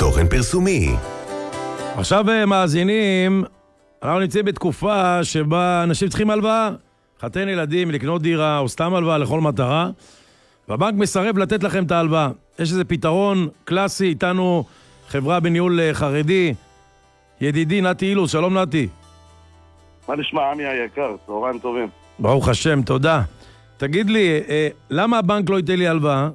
תוכן פרסומי. עכשיו מאזינים, אנחנו נמצאים בתקופה שבה אנשים צריכים הלוואה, חתן ילדים, לקנות דירה או סתם הלוואה לכל מטרה, והבנק מסרב לתת לכם את ההלוואה. יש איזה פתרון קלאסי, איתנו חברה בניהול חרדי, ידידי נתי אילוז. שלום נתי. מה נשמע עמי היקר? צהריים טובים. ברוך השם, תודה. תגיד לי, למה הבנק לא ייתן לי הלוואה?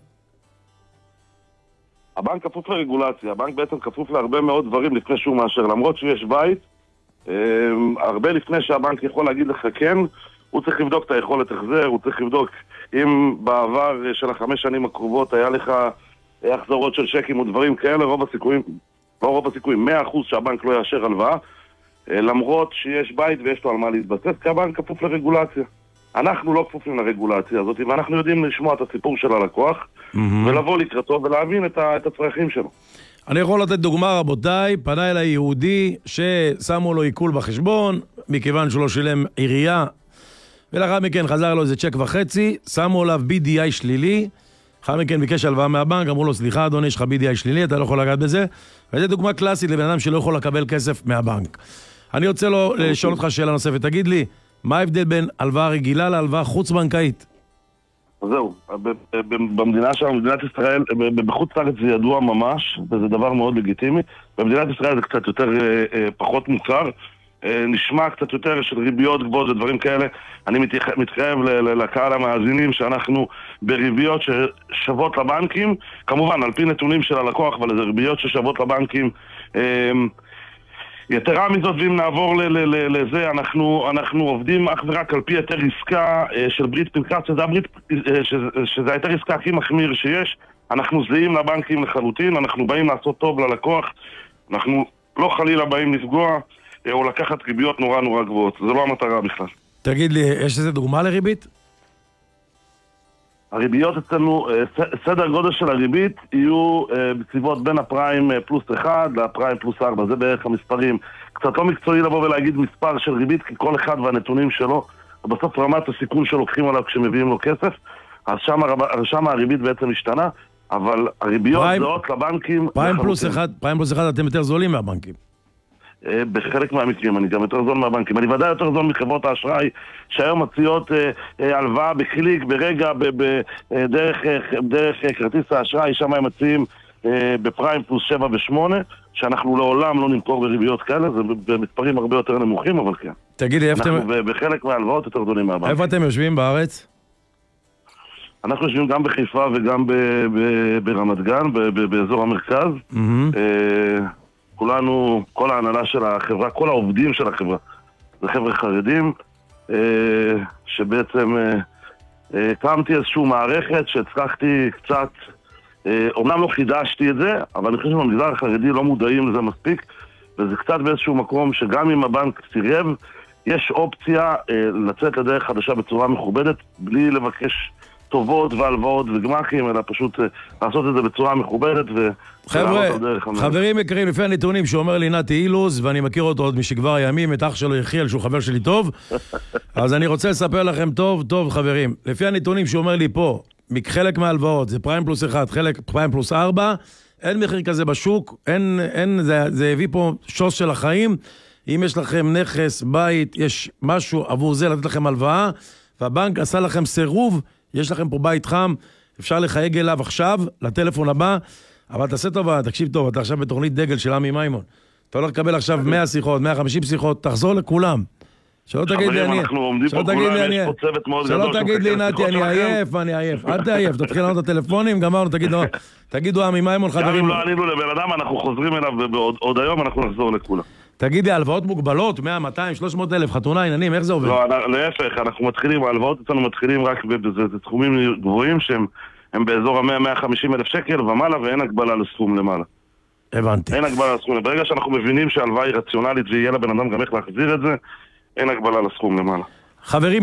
הבנק כפוף לרגולציה, הבנק בעצם כפוף להרבה מאוד דברים לפני שהוא מאשר, למרות שיש בית, הרבה לפני שהבנק יכול להגיד לך כן, הוא צריך לבדוק את היכולת החזר, הוא צריך לבדוק אם בעבר של 5 שנים הקרובות היה לך החזרות של שקים ודברים כאלה, רוב הסיכויים 100% שהבנק לא יאשר הלוואה, למרות שיש בית ויש לו על מה להתבסס, כי הבנק כפוף לרגולציה. אנחנו לא כפופים לרגולציה הזאת, ואנחנו יודעים לשמוע את הסיפור של הלקוח, ולבוא לקראתו ולהבין את הצרכים שלו. אני יכול לתת דוגמה, רבותיי, פנה אליי יהודי ששמו לו עיקול בחשבון, מכיוון שהוא לא שילם עירייה, ולאחר מכן חזר לו איזה צ'ק וחצי, שמו עליו BDI שלילי, אחר מכן ביקש הלוואה מהבנק, אמרו לו, סליחה אדוני, יש לך BDI שלילי, אתה לא יכול לגעת בזה, וזו דוגמה קלאסית לבן אדם שלא יכול לקבל כסף מהבנק. אני רוצה לשאול אותך שאלה נוספת, תגיד לי, מה ההבדל בין הלוואה רגילה להלוואה חוץ-בנקאית? זהו, במדינה שלנו, במדינת ישראל, בחוץ לארץ זה ידוע ממש, וזה דבר מאוד לגיטימי. במדינת ישראל זה קצת יותר פחות מוכר, נשמע קצת יותר של ריביות גבוהות ודברים כאלה. אני מתחייב לקהל המאזינים שאנחנו בריביות ששוות לבנקים, כמובן על פי נתונים של הלקוח, אבל זה ריביות ששוות לבנקים. יתרה מזאת, ואם נעבור לזה, אנחנו עובדים אך ורק על פי היתר עסקה של ברית פנקס, שזה היתר עסקה הכי מחמיר שיש. אנחנו זהים לבנקים לחלוטין, אנחנו באים לעשות טוב ללקוח, אנחנו לא חלילה באים לפגוע או לקחת ריביות נורא נורא גבוהות. זה לא המטרה בכלל. תגיד לי, יש איזה דוגמה לריבית? הריביות אצלנו, סדר גודל של הריבית יהיו בסביבות בין הפריים פלוס 1 לפריים פלוס 4, זה בערך המספרים. קצת לא מקצועי לבוא ולהגיד מספר של ריבית, כי כל אחד והנתונים שלו, ובסוף רמת הסיכון שלוקחים עליו כשמביאים לו כסף, אז שם הריבית בעצם השתנה, אבל הריביות זהות לבנקים... פריים פלוס 1 אתם יותר זולים מהבנקים. בחלק מהמקרים, אני גם יותר זול מהבנקים. אני ודאי יותר זול מחברות האשראי שהיום מציעות הלוואה בקליק, ברגע, דרך כרטיס האשראי, שם הם מציעים בפריים פלוס 7 ו8, שאנחנו לעולם לא נמכור בריביות כאלה, זה במספרים הרבה יותר נמוכים, אבל כן. תגיד לי, אנחנו בחלק מההלוואות יותר זולים מהבנקים. איפה אתם יושבים בארץ? אנחנו יושבים גם בחיפה וגם ברמת גן, באזור המרכז. כולנו, כל ההנהלה של החברה, כל העובדים של החברה, זה חבר'ה חרדים, שבעצם קמתי איזושהי מערכת שהצלחתי קצת, אומנם לא חידשתי את זה, אבל אני חושב שבמגזר החרדי לא מודעים לזה מספיק, וזה קצת באיזשהו מקום שגם אם הבנק סירב, יש אופציה לצאת לדרך חדשה בצורה מכובדת, בלי לבקש טובות והלוואות וגמחים, אלא פשוט לעשות את זה בצורה מכובדת חבר'ה, חברים יקרים, לפי הנתונים שאומר לי נתי אילוז, ואני מכיר אותו עוד משכבר הימים, את אח שלו יחיאל, שהוא חבר שלי טוב, אז אני רוצה לספר לכם טוב חברים, לפי הנתונים שאומר לי פה, חלק מההלוואות זה פריים פלוס 1, חלק פריים פלוס 4, אין מחיר כזה בשוק, זה הביא פה שוס של החיים. אם יש לכם נכס, בית, יש משהו עבור זה לתת לכם הלוואה, והבנק עשה לכם סירוב, יש לכם פה בית חם, אפשר לחייג אליו עכשיו, לטלפון הבא, אבל תעשה טובה, תקשיב טוב, אתה עכשיו בתוכנית דגל של עמי מימון. אתה הולך לקבל עכשיו 100 שיחות, 150 שיחות, תחזור לכולם. שלא תגיד לי אני... שלא תגיד לי נתי, אני עייף, אל תעייף, תתחיל לענות את הטלפונים, גמרנו, תגידו עמי מימון, חברים. גם אם לא ענינו לבן אדם, אנחנו חוזרים אליו, ועוד היום אנחנו נחזור לכולם. תגיד לי, הלוואות מוגבלות, 100, 200, 300 אלף, חתונה, עניינים, איך זה עובד? לא, להפך, אנחנו מתחילים, ההלוואות אצלנו מתחילים רק בסכומים גבוהים שהם באזור ה-100-150 אלף שקל ומעלה, ואין הגבלה לסכום למעלה. הבנתי. אין הגבלה לסכום. ברגע שאנחנו מבינים שההלוואה היא רציונלית ויהיה לבן אדם גם איך להחזיר את זה, אין הגבלה לסכום למעלה. חברים,